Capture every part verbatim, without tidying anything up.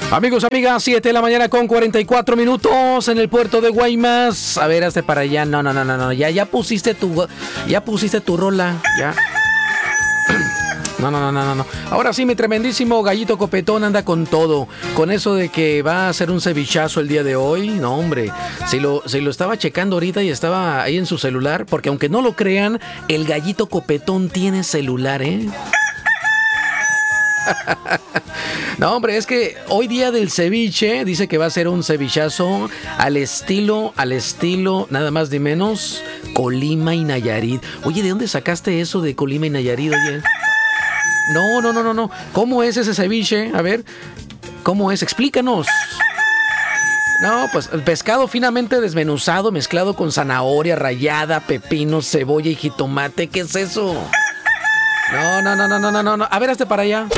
Amigos, amigas, siete de la mañana con cuarenta y cuatro minutos en el puerto de Guaymas. A ver, hazte para allá. No, no, no, no, no. Ya, ya pusiste tu, ya pusiste tu rola. Ya. No, no, no, no, no. Ahora sí, mi tremendísimo gallito copetón anda con todo. Con eso de que va a hacer un cevichazo el día de hoy. No, hombre. Si lo, si lo estaba checando ahorita y estaba ahí en su celular. Porque aunque no lo crean, el gallito copetón tiene celular, ¿eh? No, hombre, es que hoy día del ceviche dice que va a ser un cevichazo al estilo, al estilo, nada más ni menos, Colima y Nayarit. Oye, ¿de dónde sacaste eso de Colima y Nayarit, oye? No, no, no, no, no. ¿Cómo es ese ceviche? A ver, ¿cómo es? Explícanos. No, pues el pescado finamente desmenuzado, mezclado con zanahoria rallada, pepino, cebolla y jitomate. ¿Qué es eso? No, no, no, no, no, no, no. A ver, hazte para allá.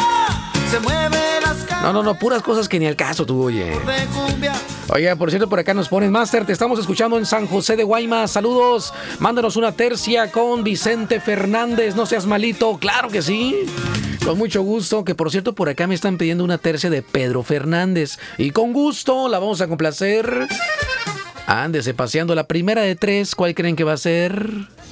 No, no, no, puras cosas que ni al caso tú, oye. Oye, por cierto, por acá nos ponen Master, te estamos escuchando en San José de Guaymas. Saludos, mándanos una tercia con Vicente Fernández, no seas malito. Claro que sí, con mucho gusto. Que por cierto, por acá me están pidiendo una tercia de Pedro Fernández. Y con gusto la vamos a complacer. Ándese paseando la primera de tres. ¿Cuál creen que va a ser?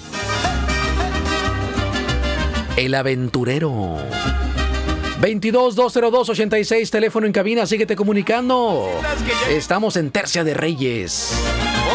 El Aventurero. veintidós, dos cero dos, ochenta y seis, teléfono en cabina, síguete comunicando. Estamos en Tercia de Reyes.